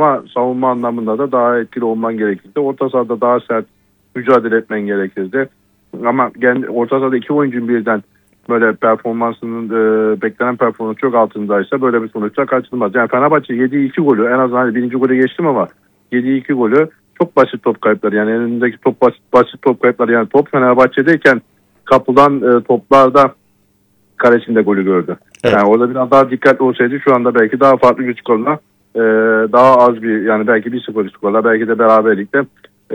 Ama savunma anlamında da daha etkili olman gerekirdi. Orta sahada daha sert mücadele etmen gerekirdi. Ama orta sahada iki oyuncunun birden böyle performansının beklenen performans çok altındaysa böyle bir sonuçta kaçınılmaz. Yani Fenerbahçe yediği 2 golü, en azından birinci golü geçtim ama yediği 2 golü çok basit top kayıpları. Yani elindeki top basit top kayıpları. Yani top Fenerbahçe'deyken kapılan toplarda kalesinde golü gördü. Evet. Yani orada biraz daha dikkatli olsaydı şu anda belki daha farklı bir skorla daha az bir, yani belki 1-0 skorla, belki de beraberlikte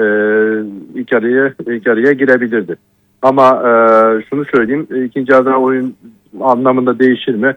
ilk araya girebilirdi. Ama şunu söyleyeyim, ikinci yarıda oyun anlamında değişir mi?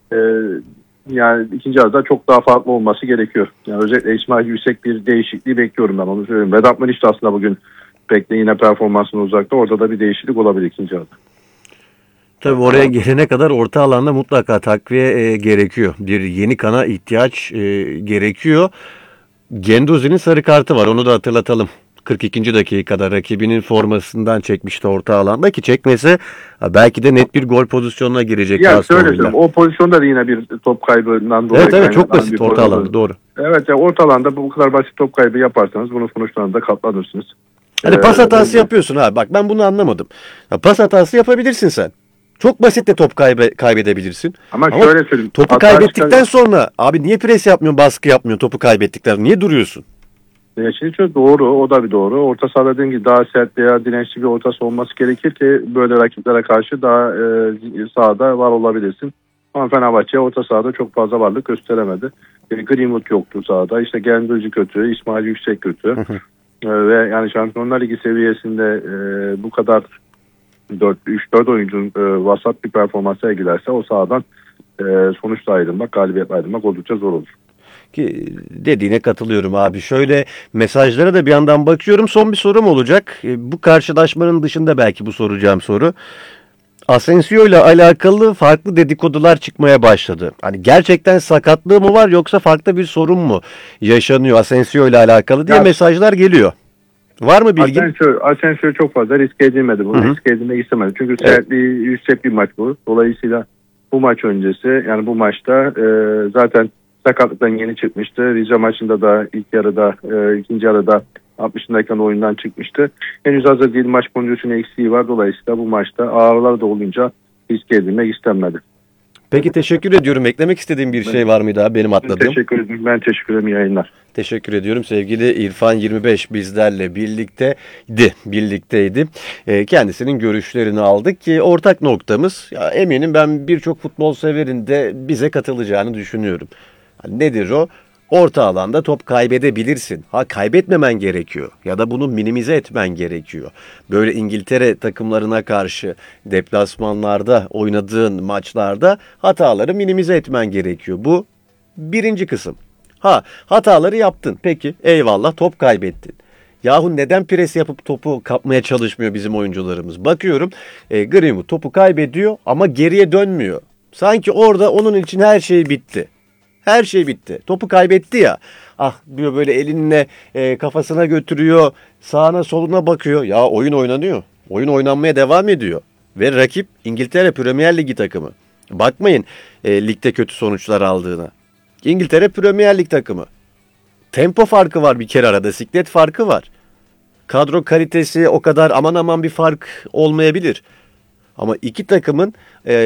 Yani ikinci yarıda çok daha farklı olması gerekiyor. Yani özellikle İsmail Yüksek bir değişikliği bekliyorum, ben onu söyleyeyim. Vedat Muriç de aslında bugün yine performansını uzakta. Orada da bir değişiklik olabilir ikinci yarıda. Tabii oraya gelene kadar orta alanda mutlaka takviye gerekiyor. Bir yeni kana ihtiyaç gerekiyor. Guendouzi'nin sarı kartı var, onu da hatırlatalım. 42. dakikada rakibinin formasından çekmişti orta alanda, ki çekmese belki de net bir gol pozisyonuna girecek. Ya söyleyeyim, o pozisyonda da yine bir top kaybından dolayı. Evet, çok basit orta alanda, doğru. Evet, yani orta alanda bu kadar basit top kaybı yaparsanız bunun sonuçlarında katlanırsınız. Hani pas hatası yapıyorsun abi, bak ben bunu anlamadım. Ya, pas hatası yapabilirsin sen. Çok basit de top kaybedebilirsin. Ama şöyle söyleyeyim. Topu kaybettikten sonra abi niye pres yapmıyorsun, baskı yapmıyorsun topu kaybettikten? Niye duruyorsun? Şimdi çok doğru, o da bir doğru. Orta sahada dediğim gibi daha sert veya dirençli bir ortası olması gerekir ki böyle rakiplere karşı daha sahada var olabilirsin. Ama Fenerbahçe orta sahada çok fazla varlık gösteremedi. Greenwood yoktu sahada. İşte Guendouzi kötü, İsmail Yüksek kötü. Ve yani Şampiyonlar Ligi seviyesinde bu kadar 3-4 oyuncunun vasat bir performans sergilerse o sahadan sonuçla ayrılmak, galibiyetle ayrılmak oldukça zor olur. Ki dediğine katılıyorum abi. Şöyle mesajlara da bir yandan bakıyorum. Son bir sorum olacak. Bu karşılaşmanın dışında belki bu soracağım soru. Asensio ile alakalı farklı dedikodular çıkmaya başladı. Hani gerçekten sakatlığı mı var yoksa farklı bir sorun mu yaşanıyor Asensio ile alakalı diye mesajlar geliyor. Var mı bilgin? Asensio çok fazla risk edilmedi. Bunu risk edilmek istemedi. Çünkü sertliği yüksek bir maç bu. Dolayısıyla bu maç öncesi, yani bu maçta zaten sakatlıktan yeni çıkmıştı. Rize maçında da ikinci yarıda 60'ındayken oyundan çıkmıştı. Henüz hazır değil, maç kondisyonu eksiği var. Dolayısıyla bu maçta ağrılar da olunca risk edilmek istenmedi. Peki, teşekkür ediyorum. Eklemek istediğim bir şey var mıydı abi benim atladığım? Ben teşekkür ederim, yayınlar. Teşekkür ediyorum. Sevgili İrfan 25 bizlerle birlikteydi. Kendisinin görüşlerini aldık ki ortak noktamız, ya eminim ben birçok futbol severin de bize katılacağını düşünüyorum. Nedir o? Orta alanda top kaybedebilirsin. Kaybetmemen gerekiyor ya da bunu minimize etmen gerekiyor. Böyle İngiltere takımlarına karşı deplasmanlarda oynadığın maçlarda hataları minimize etmen gerekiyor. Bu birinci kısım. Hataları yaptın. Peki, eyvallah, top kaybettin. Yahu neden pres yapıp topu kapmaya çalışmıyor bizim oyuncularımız? Bakıyorum Greenwood topu kaybediyor ama geriye dönmüyor. Sanki orada onun için her şey bitti. Her şey bitti. Topu kaybetti ya. Diyor, böyle elinle kafasına götürüyor. Sağına soluna bakıyor. Ya oyun oynanıyor. Oyun oynanmaya devam ediyor. Ve rakip İngiltere Premier Ligi takımı. Bakmayın ligde kötü sonuçlar aldığına. İngiltere Premier Lig takımı. Tempo farkı var bir kere arada. Siklet farkı var. Kadro kalitesi o kadar aman aman bir fark olmayabilir. Ama iki takımın,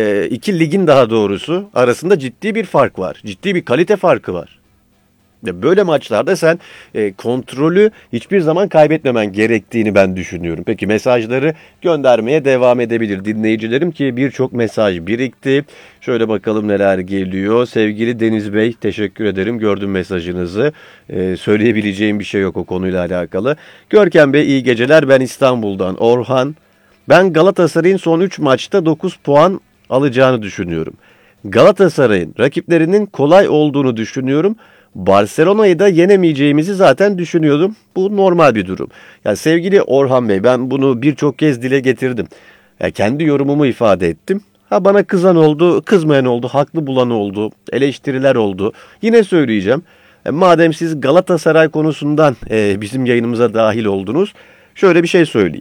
iki ligin daha doğrusu arasında ciddi bir fark var. Ciddi bir kalite farkı var. Böyle maçlarda sen kontrolü hiçbir zaman kaybetmemen gerektiğini ben düşünüyorum. Peki, mesajları göndermeye devam edebilir dinleyicilerim ki birçok mesaj birikti. Şöyle bakalım neler geliyor. Sevgili Deniz Bey, teşekkür ederim. Gördüm mesajınızı. Söyleyebileceğim bir şey yok o konuyla alakalı. Görkem Bey, iyi geceler. Ben İstanbul'dan. Orhan, ben Galatasaray'ın son 3 maçta 9 puan alacağını düşünüyorum. Galatasaray'ın rakiplerinin kolay olduğunu düşünüyorum. Barcelona'yı da yenemeyeceğimizi zaten düşünüyordum. Bu normal bir durum. Yani sevgili Orhan Bey, ben bunu birçok kez dile getirdim. Kendi yorumumu ifade ettim. Bana kızan oldu, kızmayan oldu, haklı bulan oldu, eleştiriler oldu. Yine söyleyeceğim. Madem siz Galatasaray konusundan bizim yayınımıza dahil oldunuz, şöyle bir şey söyleyeyim.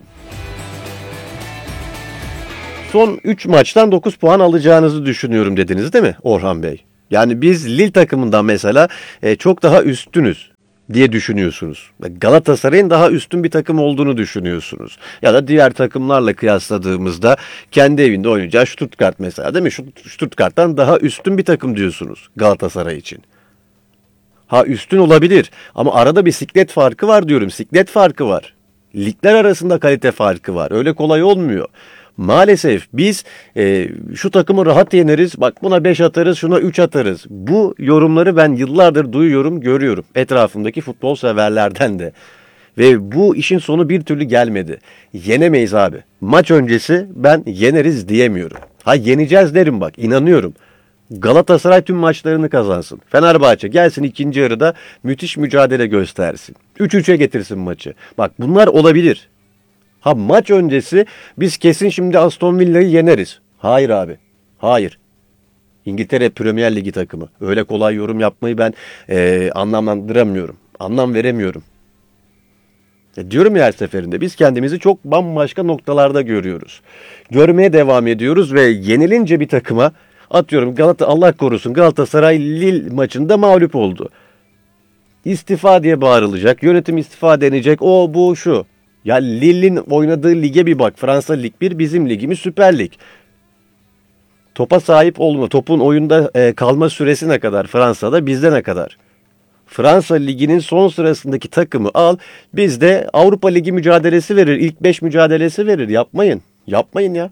Son 3 maçtan 9 puan alacağınızı düşünüyorum dediniz değil mi Orhan Bey? Yani biz Lille takımından mesela çok daha üstünüz. diye düşünüyorsunuz. Galatasaray'ın daha üstün bir takım olduğunu düşünüyorsunuz. Ya da diğer takımlarla kıyasladığımızda kendi evinde oynayacağı Stuttgart mesela, değil mi? Stuttgart'tan daha üstün bir takım diyorsunuz Galatasaray için. Ha, üstün olabilir ama arada bir siklet farkı var diyorum. Siklet farkı var. Ligler arasında kalite farkı var. Öyle kolay olmuyor. Maalesef biz şu takımı rahat yeneriz, bak buna 5 atarız, şuna 3 atarız. Bu yorumları ben yıllardır duyuyorum, görüyorum. Etrafımdaki futbol severlerden de. Ve bu işin sonu bir türlü gelmedi. Yenemeyiz abi. Maç öncesi ben yeneriz diyemiyorum. Ha, yeneceğiz derim bak, inanıyorum. Galatasaray tüm maçlarını kazansın. Fenerbahçe gelsin ikinci yarıda müthiş mücadele göstersin. 3-3'e getirsin maçı. Bak, bunlar olabilir. Ha, maç öncesi biz kesin şimdi Aston Villa'yı yeneriz. Hayır abi. Hayır. İngiltere Premier Ligi takımı. Öyle kolay yorum yapmayı ben anlamlandıramıyorum. Anlam veremiyorum. Diyorum ya, her seferinde biz kendimizi çok bambaşka noktalarda görüyoruz. Görmeye devam ediyoruz ve yenilince bir takıma, atıyorum Allah korusun, Galatasaray Lille maçında mağlup oldu. İstifa diye bağırılacak, yönetim istifa denecek, o bu şu. Ya Lille'in oynadığı lige bir bak. Fransa Lig 1, bizim ligimiz Süper Lig. Topa sahip olma, topun oyunda kalma süresi ne kadar Fransa'da, bizde ne kadar? Fransa Ligi'nin son sırasındaki takımı al, bizde Avrupa Ligi mücadelesi verir, ilk 5 mücadelesi verir. Yapmayın. Yapmayın ya.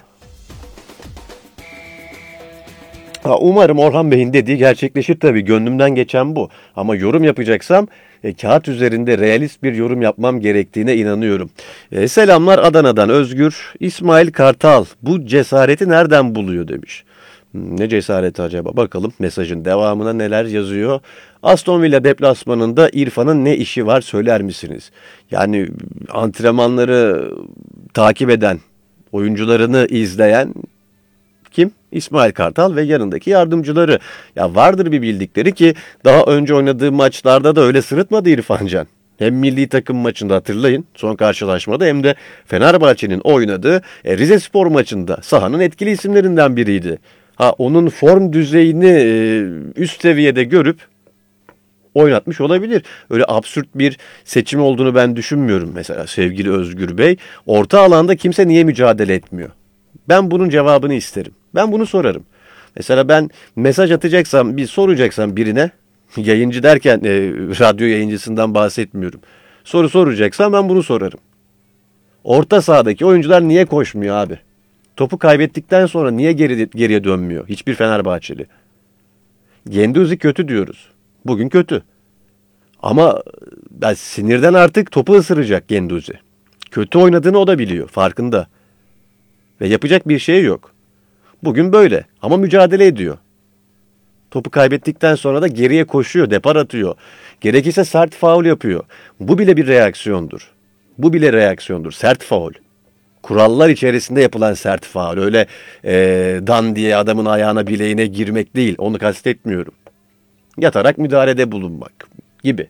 Ha, umarım Orhan Bey'in dediği gerçekleşir tabii. Gönlümden geçen bu. Ama yorum yapacaksam kağıt üzerinde realist bir yorum yapmam gerektiğine inanıyorum. Selamlar Adana'dan Özgür. İsmail Kartal bu cesareti nereden buluyor demiş. Ne cesareti acaba? Bakalım mesajın devamına neler yazıyor. Aston Villa deplasmanında İrfan'ın ne işi var söyler misiniz? Yani antrenmanları takip eden, oyuncularını izleyen kim? İsmail Kartal ve yanındaki yardımcıları. Ya vardır bir bildikleri ki daha önce oynadığı maçlarda da öyle sırıtmadı İrfan Can. Hem milli takım maçında hatırlayın, son karşılaşmada, hem de Fenerbahçe'nin oynadığı Rizespor maçında sahanın etkili isimlerinden biriydi. Ha, onun form düzeyini üst seviyede görüp oynatmış olabilir. Öyle absürt bir seçim olduğunu ben düşünmüyorum mesela sevgili Özgür Bey. Orta alanda kimse niye mücadele etmiyor? Ben bunun cevabını isterim. Ben bunu sorarım. Mesela ben mesaj atacaksam, bir soracaksam birine, yayıncı derken radyo yayıncısından bahsetmiyorum. Soru soracaksam ben bunu sorarım. Orta sahadaki oyuncular niye koşmuyor abi? Topu kaybettikten sonra niye geriye dönmüyor hiçbir Fenerbahçeli? Güendouzi kötü diyoruz. Bugün kötü. Ama ben sinirden artık topu ısıracak Güendouzi. Kötü oynadığını o da biliyor, farkında. Ve yapacak bir şey yok. Bugün böyle ama mücadele ediyor. Topu kaybettikten sonra da geriye koşuyor, depar atıyor. Gerekirse sert faul yapıyor. Bu bile bir reaksiyondur. Bu bile reaksiyondur, sert faul. Kurallar içerisinde yapılan sert faul. Öyle dan diye adamın ayağına, bileğine girmek değil. Onu kastetmiyorum. Yatarak müdahalede bulunmak gibi.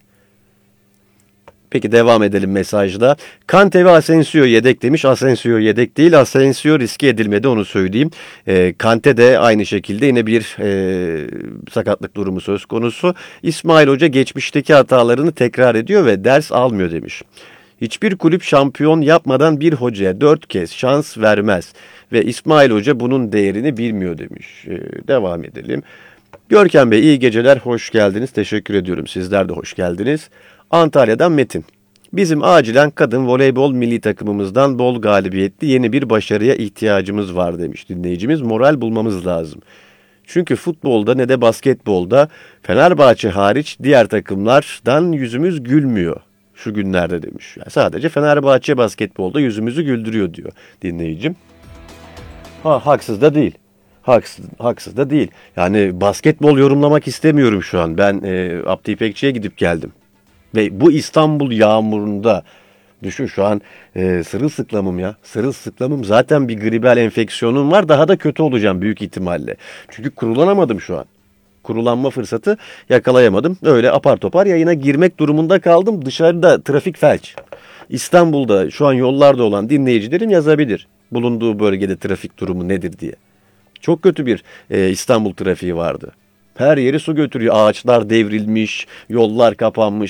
Peki devam edelim mesajda. Kante ve Asensio yedek demiş. Asensio yedek değil. Asensio riske edilmedi, onu söyleyeyim. Kante de aynı şekilde yine bir sakatlık durumu söz konusu. İsmail Hoca geçmişteki hatalarını tekrar ediyor ve ders almıyor demiş. Hiçbir kulüp şampiyon yapmadan bir hocaya 4 kez şans vermez. Ve İsmail Hoca bunun değerini bilmiyor demiş. Devam edelim. Görkem Bey iyi geceler, hoş geldiniz. Teşekkür ediyorum. Sizler de hoş geldiniz. Antalya'dan Metin. Bizim acilen kadın voleybol milli takımımızdan bol galibiyetli yeni bir başarıya ihtiyacımız var demiş dinleyicimiz. Moral bulmamız lazım. Çünkü futbolda ne de basketbolda Fenerbahçe hariç diğer takımlardan yüzümüz gülmüyor şu günlerde demiş. Yani sadece Fenerbahçe basketbolda yüzümüzü güldürüyor diyor dinleyicim. Haksız da değil. Haksız da değil. Yani basketbol yorumlamak istemiyorum şu an. Ben Abdi İpekçi'ye gidip geldim. Ve bu İstanbul yağmurunda düşün şu an sırılsıklamım ya. Sırılsıklamım, zaten bir gribal enfeksiyonum var. Daha da kötü olacağım büyük ihtimalle. Çünkü kurulanamadım şu an. Kurulanma fırsatı yakalayamadım. Öyle apar topar yayına girmek durumunda kaldım. Dışarıda trafik felç. İstanbul'da şu an yollarda olan dinleyicilerim yazabilir. Bulunduğu bölgede trafik durumu nedir diye. Çok kötü bir İstanbul trafiği vardı. Her yeri su götürüyor. Ağaçlar devrilmiş, yollar kapanmış.